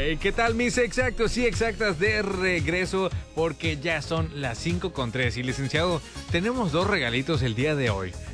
¿Qué tal mis exactos y exactas de regreso? Porque ya son las 5:03 y licenciado, tenemos dos regalitos el día de hoy.